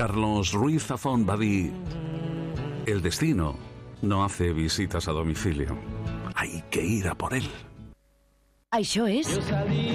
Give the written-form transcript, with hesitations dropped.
Carlos Ruiz Zafón va dir: el destino no hace visitas a domicilio. Hay que ir a por él. Això és